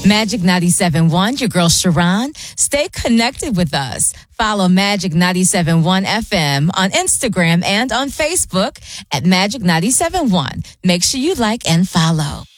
Magic 97.1, your girl Sharon. Stay connected with us. Follow Magic 97.1 FM on Instagram and on Facebook at Magic 97.1. Make sure you like and follow.